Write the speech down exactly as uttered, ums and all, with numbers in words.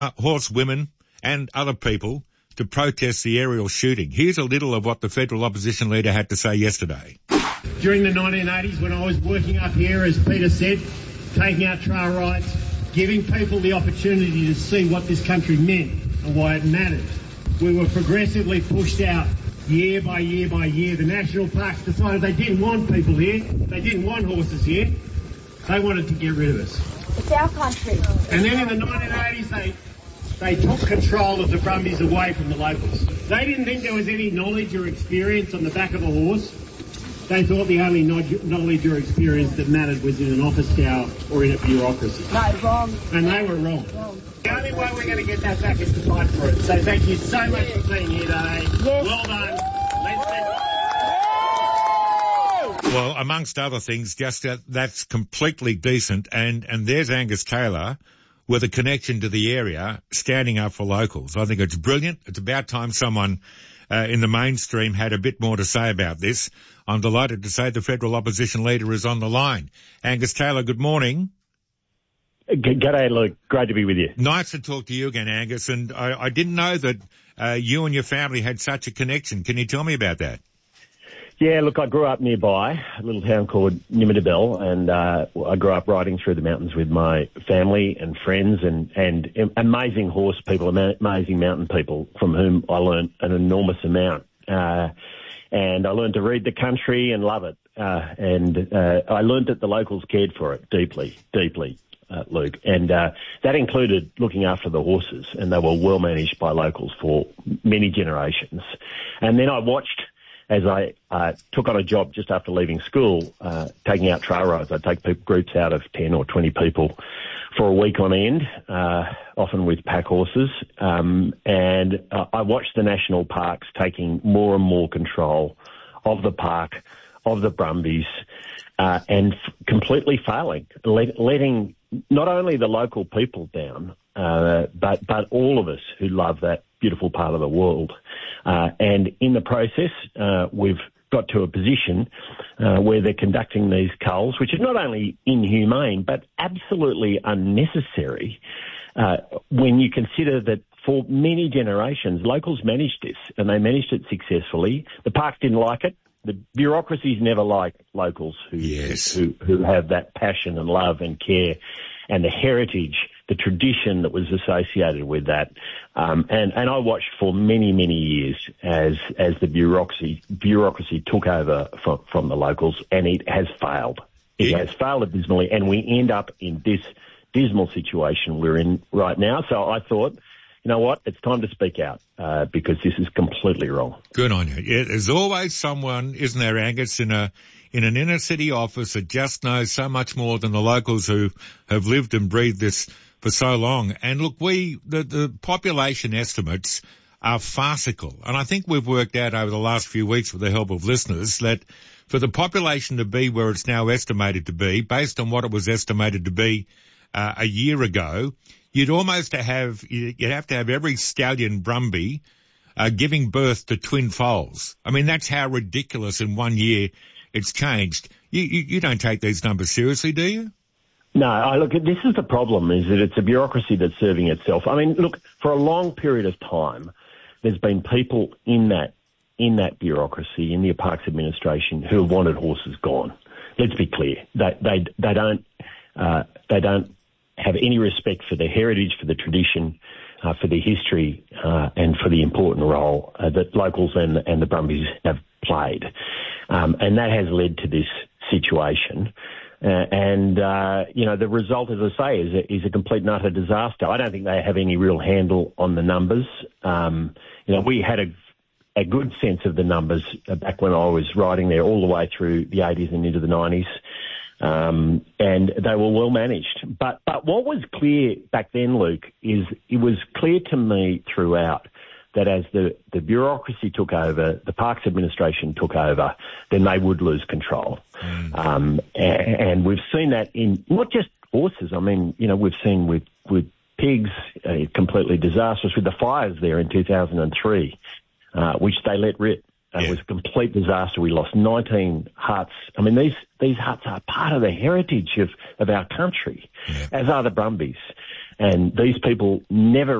uh, horsewomen and other people to protest the aerial shooting. Here's a little of what the federal opposition leader had to say yesterday. During the nineteen eighties, when I was working up here, as Peter said, taking out trail rights, giving people the opportunity to see what this country meant and why it mattered, we were progressively pushed out year by year by year. The national parks decided they didn't want people here. They didn't want horses here. They wanted to get rid of us. It's our country. And then in the nineteen eighties, they they took control of the Brumbies away from the locals. They didn't think there was any knowledge or experience on the back of a horse. They thought the only knowledge or experience that mattered was in an office tower or in a bureaucracy. No, wrong. And they were wrong. wrong. The only way we're going to get that back is to fight for it. So thank you so much for being here today. Yes. Well done. Let's Well, amongst other things, just that, that's completely decent. And, and there's Angus Taylor with a connection to the area, standing up for locals. I think it's brilliant. It's about time someone uh, in the mainstream had a bit more to say about this. I'm delighted to say the federal opposition leader is on the line. Angus Taylor, good morning. G'day, Luke. Great to be with you. Nice to talk to you again, Angus. And I, I didn't know that uh, you and your family had such a connection. Can you tell me about that? Yeah, look, I grew up nearby, a little town called Nimidabel, and uh, I grew up riding through the mountains with my family and friends and, and amazing horse people, amazing mountain people from whom I learned an enormous amount. Uh, and I learned to read the country and love it. Uh, and uh, I learned that the locals cared for it deeply, deeply. Uh, Luke, and uh, that included looking after the horses, and they were well managed by locals for many generations. And then I watched as I uh, took on a job just after leaving school, uh, taking out trail rides. I'd take people, groups out of ten or twenty people for a week on end, uh, often with pack horses, um, and uh, I watched the national parks taking more and more control of the park, of the Brumbies, uh, and f- completely failing, let, letting not only the local people down, uh, but, but all of us who love that beautiful part of the world. Uh, and in the process, uh, we've got to a position uh, where they're conducting these culls, which is not only inhumane, but absolutely unnecessary uh, when you consider that for many generations, locals managed this, and they managed it successfully. The parks didn't like it. The bureaucracies never like locals who, yes. who who have that passion and love and care and the heritage, the tradition that was associated with that. Um, and, and I watched for many, many years as as the bureaucracy bureaucracy took over from, from the locals, and it has failed. It yeah. has failed abysmally, and we end up in this dismal situation we're in right now. So I thought, you know what, it's time to speak out uh, because this is completely wrong. Good on you. Yeah, there's always someone, isn't there, Angus, in a in an inner city office that just knows so much more than the locals who have lived and breathed this for so long. And look, we the, the population estimates are farcical, and I think we've worked out over the last few weeks with the help of listeners that for the population to be where it's now estimated to be, based on what it was estimated to be uh, a year ago, you'd almost have, you'd have to have every stallion Brumby uh, giving birth to twin foals. I mean, that's how ridiculous in one year it's changed. You, you, you don't take these numbers seriously, do you? No, I look, this is the problem, is that it's a bureaucracy that's serving itself. I mean, look, for a long period of time, there's been people in that, in that bureaucracy, in the Parks Administration, who have wanted horses gone. Let's be clear. They, they, they don't, uh, they don't, have any respect for the heritage, for the tradition, uh, for the history, uh, and for the important role uh, that locals and, and the Brumbies have played. Um, and that has led to this situation. Uh, and, uh, you know, the result, as I say, is a, is a complete and utter disaster. I don't think they have any real handle on the numbers. Um, you know, we had a, a good sense of the numbers back when I was riding there all the way through the eighties and into the nineties. Um, and they were well managed. But, but what was clear back then, Luke, is it was clear to me throughout that as the, the bureaucracy took over, the Parks Administration took over, then they would lose control. Mm. Um, and, and we've seen that in not just horses. I mean, you know, we've seen with, with pigs, uh, completely disastrous with the fires there in two thousand three, uh, which they let rip. It yeah. was a complete disaster. We lost nineteen huts. I mean, these, these huts are part of the heritage of, of our country, yeah. as are the Brumbies. And these people never